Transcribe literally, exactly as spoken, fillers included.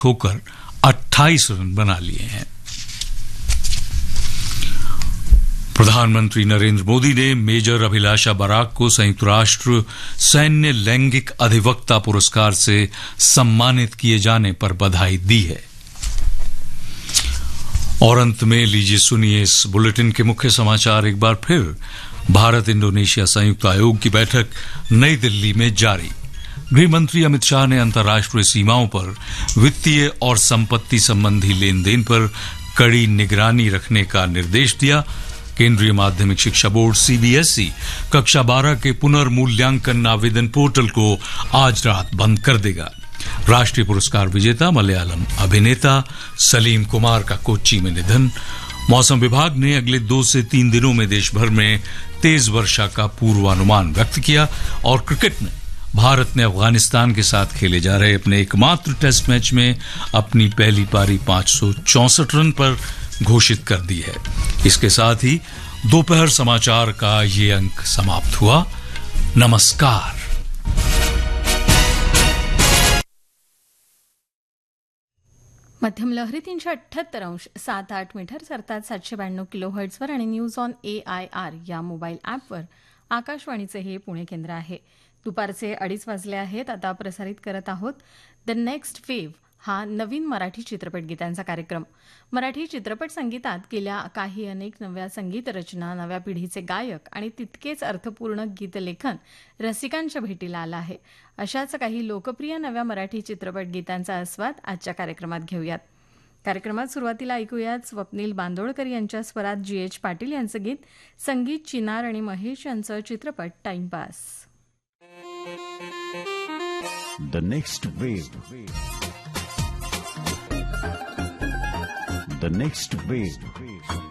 होकर अट्ठाईस रन बना लिए हैं। प्रधानमंत्री नरेंद्र मोदी ने मेजर अभिलाषा बराक को संयुक्त राष्ट्र सैन्य लैंगिक अधिवक्ता पुरस्कार से सम्मानित किए जाने पर बधाई दी है। और अंत में लीजिए सुनिए इस बुलेटिन के मुख्य समाचार एक बार फिर। भारत इंडोनेशिया संयुक्त आयोग की बैठक नई दिल्ली में जारी। गृह मंत्री अमित शाह ने अंतर्राष्ट्रीय सीमाओं पर वित्तीय और संपत्ति संबंधी लेन देन पर कड़ी निगरानी रखने का निर्देश दिया। केंद्रीय माध्यमिक शिक्षा बोर्ड सीबीएसई कक्षा बारह के पुनर्मूल्यांकन आवेदन पोर्टल को आज रात बंद कर देगा। राष्ट्रीय पुरस्कार विजेता मलयालम अभिनेता सलीम कुमार का कोच्चि में निधन। मौसम विभाग ने अगले दो से तीन दिनों में देश भर में तेज वर्षा का पूर्वानुमान व्यक्त किया। और क्रिकेट में भारत ने अफगानिस्तान के साथ खेले जा रहे अपने एकमात्र टेस्ट मैच में अपनी पहली पारी पांच सौ चौसठ रन पर घोषित कर दी है। इसके साथ ही दोपहर समाचार का ये अंक समाप्त हुआ। नमस्कार। मध्यम लहरी तीनशे अठ्ठ्याहत्तर अंश सात आठ मीटर सरतात सातशे ब्याण्णव किलो हर्ट्झवर आणि news on A I R या मोबाईल ॲपवर आकाशवाणीचे हे पुणे केंद्र आहे। दुपारचे अडीच वाजले आहेत। आता प्रसारित करत आहोत द नेक्स्ट वेव्ह हा नवीन मराठी चित्रपट गीतांचा कार्यक्रम। मराठी चित्रपट संगीतात गेल्या काही अनेक नव्या संगीत रचना, नव्या पिढीचे गायक आणि तितकेच अर्थपूर्ण गीतलेखन रसिकांच्या भेटीला आला आहे। अशाच काही लोकप्रिय नव्या मराठी चित्रपट गीतांचा आस्वाद आजच्या कार्यक्रमात घेऊयात। कार्यक्रमात सुरुवातीला ऐकूयात स्वप्नील बांदोडकर यांच्या स्वरात जी एच पाटील यांचं गीत, संगीत चिनार आणि महेश यांचं चित्रपट timepass. The next wave. The next wave.